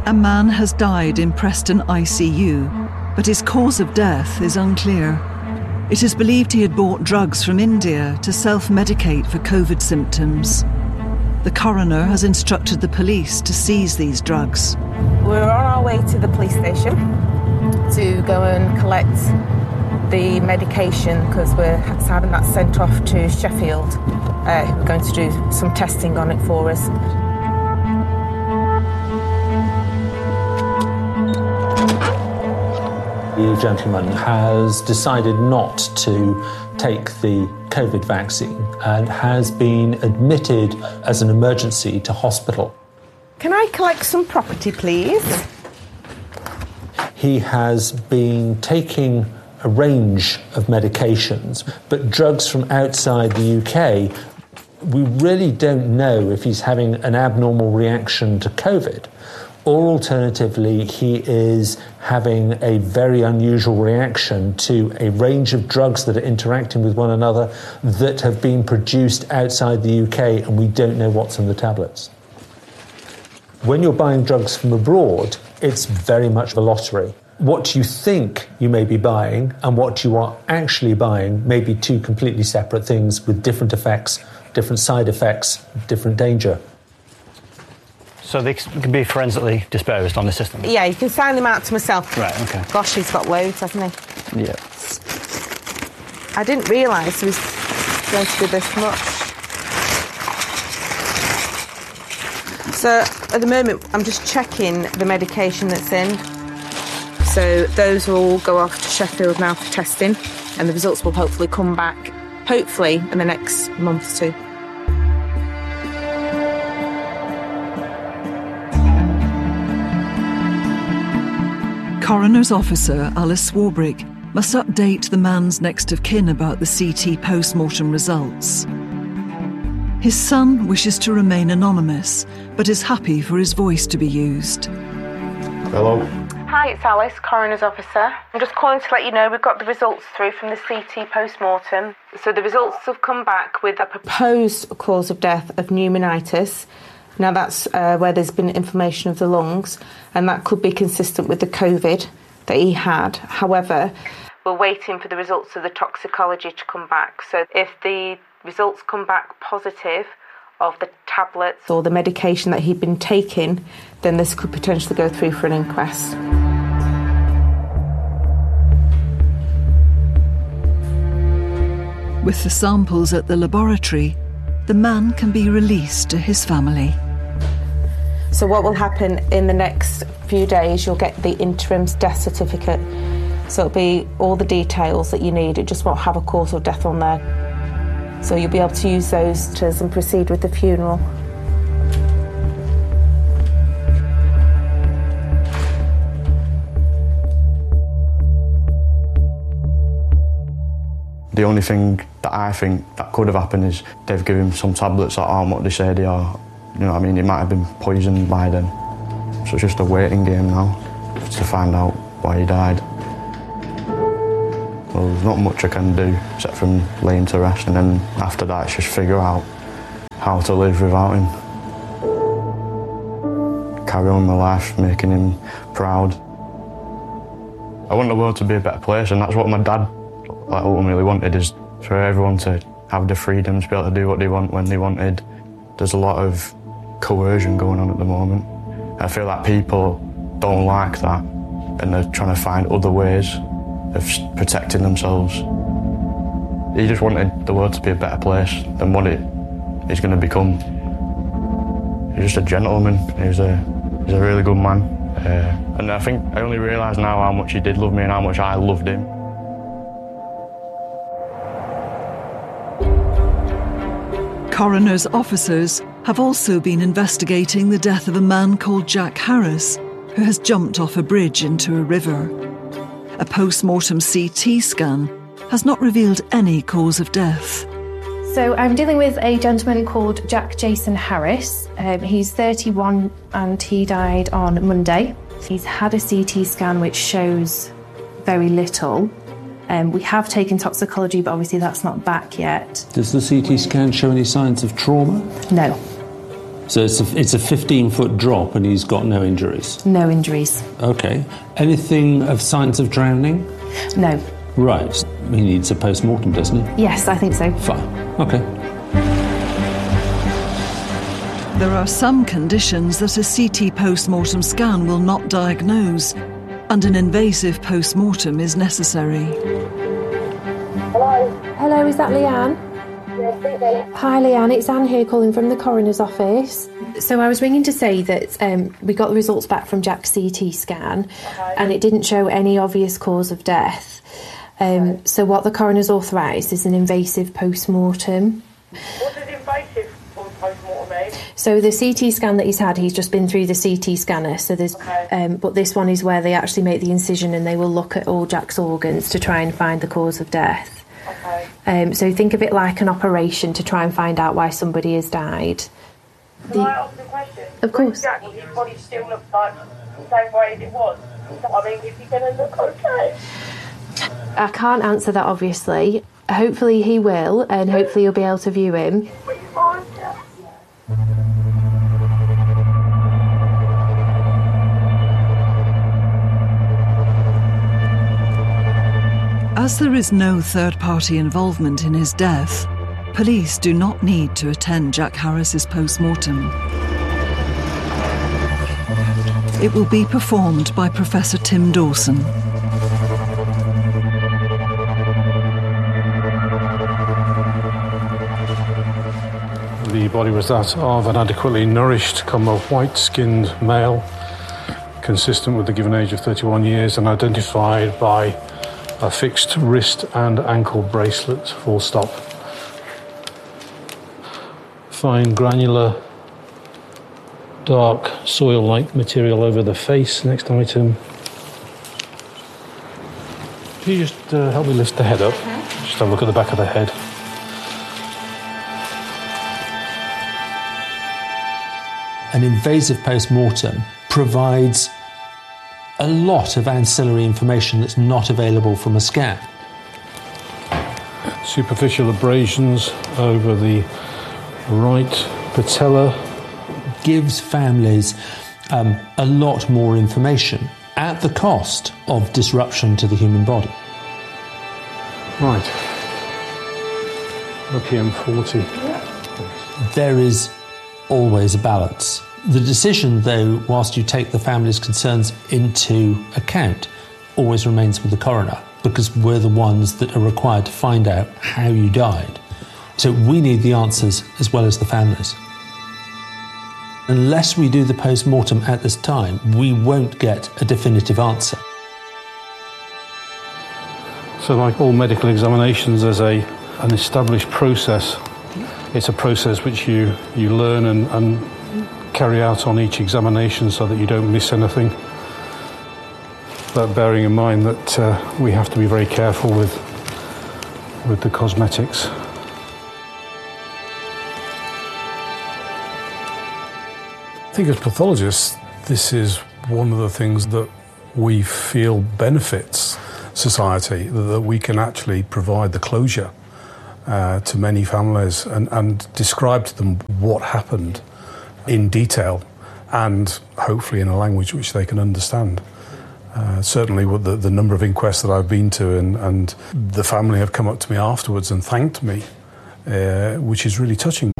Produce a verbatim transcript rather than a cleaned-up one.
A man has died in Preston I C U, but his cause of death is unclear. It is believed he had bought drugs from India to self-medicate for COVID symptoms. The coroner has instructed the police to seize these drugs. We're on our way to the police station to go and collect the medication because we're having that sent off to Sheffield. Uh, we're going to do some testing on it for us. The gentleman has decided not to take the COVID vaccine and has been admitted as an emergency to hospital. Can I collect some property, please? He has been taking a range of medications, but drugs from outside the U K, we really don't know if he's having an abnormal reaction to COVID, or alternatively, he is having a very unusual reaction to a range of drugs that are interacting with one another that have been produced outside the U K, and we don't know what's in the tablets. When you're buying drugs from abroad, it's very much a lottery. What you think you may be buying and what you are actually buying may be two completely separate things with different effects, different side effects, different danger. So they can be forensically disposed on the system? Yeah, you can sign them out to myself. Right, OK. Gosh, he's got loads, hasn't he? Yeah. I didn't realise he was going to do this much. So, at the moment, I'm just checking the medication that's in. So those will all go off to Sheffield now for testing, and the results will hopefully come back, hopefully, in the next month or two. Coroner's officer Alice Swarbrick must update the man's next of kin about the C T post-mortem results. His son wishes to remain anonymous, but is happy for his voice to be used. Hello. Hi, it's Alice, Coroner's officer. I'm just calling to let you know we've got the results through from the C T post-mortem. So the results have come back with a proposed cause of death of pneumonitis. Now that's uh, where there's been inflammation of the lungs, and that could be consistent with the COVID that he had. However, we're waiting for the results of the toxicology to come back. So if the results come back positive of the tablets or the medication that he'd been taking, then this could potentially go through for an inquest. With the samples at the laboratory, the man can be released to his family. So what will happen in the next few days, you'll get the interim death certificate. So it'll be all the details that you need. It just won't have a cause of death on there. So you'll be able to use those to and proceed with the funeral. The only thing that I think that could have happened is they've given him some tablets that aren't what they say they are. You know what I mean? He might have been poisoned by them. So it's just a waiting game now to find out why he died. Well, there's not much I can do except from lay him to rest, and then after that it's just figure out how to live without him. Carry on my life, making him proud. I want the world to be a better place, and that's what my dad like, ultimately wanted, is for everyone to have the freedom to be able to do what they want when they wanted. There's a lot of coercion going on at the moment. I feel like people don't like that, and they're trying to find other ways of protecting themselves. He just wanted the world to be a better place than what it is going to become. He's just a gentleman. He's a, he's a really good man. Uh, and I think I only realise now how much he did love me and how much I loved him. Coroner's officers have also been investigating the death of a man called Jack Harris, who has jumped off a bridge into a river. A post-mortem C T scan has not revealed any cause of death. So I'm dealing with a gentleman called Jack Jason Harris. Um, he's thirty-one and he died on Monday. He's had a C T scan which shows very little. Um, we have taken toxicology, but obviously that's not back yet. Does the C T scan show any signs of trauma? No. So it's a, it's a fifteen-foot drop and he's got no injuries? No injuries. OK. Anything of signs of drowning? No. Right. He needs a post-mortem, doesn't he? Yes, I think so. Fine. OK. There are some conditions that a C T post-mortem scan will not diagnose, and an invasive post-mortem is necessary. Hello? Hello, is that Leanne? Yes, Hi Leanne, it's Anne here calling from the coroner's office. So I was ringing to say that um, we got the results back from Jack's C T scan, okay, and it didn't show any obvious cause of death. Um, okay. So what the coroner's authorised is an invasive post-mortem. What does invasive post-mortem mean? So the C T scan that he's had, he's just been through the C T scanner. So there's, okay. um, but this one is where they actually make the incision and they will look at all Jack's organs to try and find the cause of death. Okay. Um, so think of it like an operation to try and find out why somebody has died. Can the, I ask a question? Of course. Jack, will his body still look like the same way as it was? I mean, is he going to look okay? I can't answer that, obviously. Hopefully he will, and hopefully you'll be able to view him. As there is no third-party involvement in his death, police do not need to attend Jack Harris's post-mortem. It will be performed by Professor Tim Dawson. The body was that of an adequately nourished, comma, white-skinned male, consistent with the given age of thirty-one years and identified by a fixed wrist and ankle bracelet, full stop. Fine granular, dark soil-like material over the face, next item. Can you just uh, help me lift the head up? Okay. Just have a look at the back of the head. An invasive post-mortem provides a lot of ancillary information that's not available from a scan. Superficial abrasions over the right patella. Gives families um, a lot more information at the cost of disruption to the human body. Right. O P M forty. There is always a balance. The decision, though, whilst you take the family's concerns into account, always remains with the coroner, because we're the ones that are required to find out how you died. So we need the answers as well as the families. Unless we do the post-mortem at this time, we won't get a definitive answer. So like all medical examinations, there's a, an established process. It's a process which you, you learn and, and carry out on each examination so that you don't miss anything. But bearing in mind that uh, we have to be very careful with, with the cosmetics. I think as pathologists, this is one of the things that we feel benefits society, that we can actually provide the closure uh, to many families and, and describe to them what happened in detail and hopefully in a language which they can understand. Uh, certainly with the, the number of inquests that I've been to and, and the family have come up to me afterwards and thanked me, uh, which is really touching.